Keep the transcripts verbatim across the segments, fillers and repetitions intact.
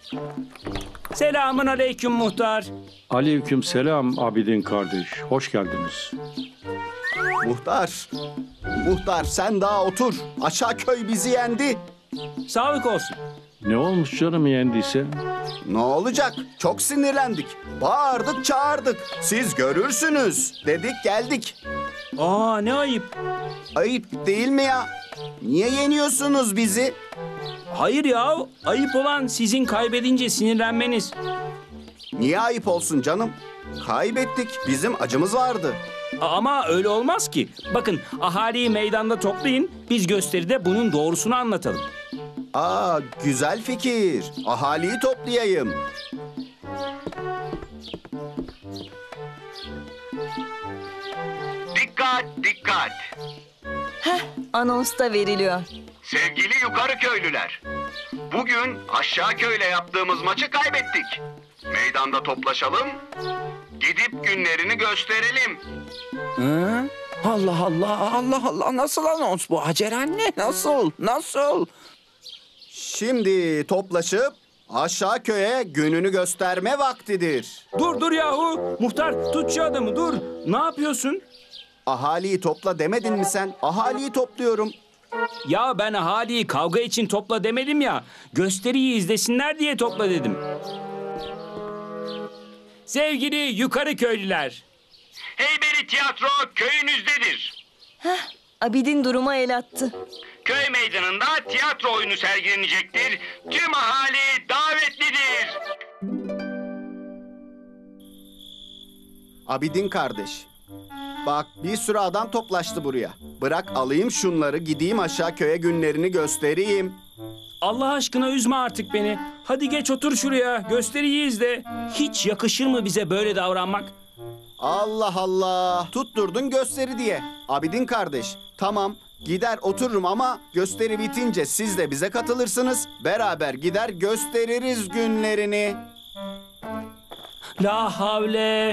Selamun aleyküm muhtar. Aleyküm selam Abidin kardeş. Hoş geldiniz. Muhtar, muhtar sen daha otur. Aşağı köy bizi yendi. Sağlık olsun. Ne olmuş canım yendiyse? Ne olacak? Çok sinirlendik. Bağırdık çağırdık. Siz görürsünüz. Dedik geldik. Aa, ne ayıp. Ayıp değil mi ya? Niye yeniyorsunuz bizi? Hayır ya, ayıp olan sizin kaybedince sinirlenmeniz. Niye ayıp olsun canım? Kaybettik. Bizim acımız vardı. A- Ama öyle olmaz ki. Bakın, ahaliyi meydanda toplayın, biz gösteride bunun doğrusunu anlatalım. Aa, güzel fikir. Ahaliyi toplayayım. Dikkat, dikkat. Anonsta veriliyor. Sevgili yukarı köylüler. Bugün aşağı köyle yaptığımız maçı kaybettik. Meydanda toplaşalım. Gidip günlerini gösterelim. Hı? Allah Allah, Allah Allah. Nasıl anons bu Hacer anne? Nasıl, nasıl? Şimdi toplaşıp aşağı köye gününü gösterme vaktidir. Dur dur yahu, muhtar tut şu adamı dur. Ne yapıyorsun? Ahaliyi topla demedin mi sen? Ahaliyi topluyorum. Ya ben ahaliyi kavga için topla demedim ya. Gösteriyi izlesinler diye topla dedim. Sevgili yukarı köylüler. Heybeli tiyatro köyünüzdedir. Abidin duruma el attı. Köy meydanında tiyatro oyunu sergilenecektir. Tüm ahali davetlidir. Abidin kardeş. Bak bir sürü adam toplaştı buraya. Bırak alayım şunları gideyim aşağı köye günlerini göstereyim. Allah aşkına üzme artık beni. Hadi geç otur şuraya, gösteriyi izle. Hiç yakışır mı bize böyle davranmak? Allah Allah. Tutturdun gösteri diye. Abidin kardeş. Tamam gider otururum ama gösteri bitince siz de bize katılırsınız. Beraber gider gösteririz günlerini. La havle.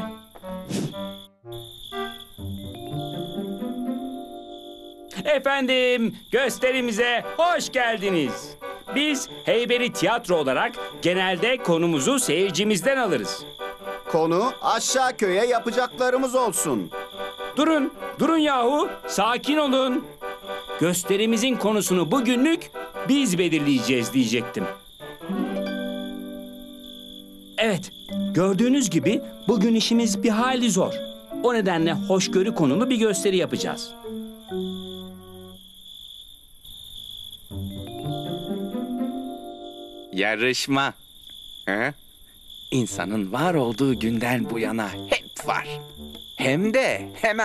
Efendim, gösterimize hoş geldiniz. Biz Heybeli Tiyatro olarak genelde konumuzu seyircimizden alırız. Konu aşağı köye yapacaklarımız olsun. Durun, durun yahu, sakin olun. Gösterimizin konusunu bugünlük biz belirleyeceğiz diyecektim. Evet, gördüğünüz gibi bugün işimiz bir hayli zor. O nedenle hoşgörü konulu bir gösteri yapacağız. Yarışma. Hı? İnsanın var olduğu günden bu yana hep var. Hem de hemen.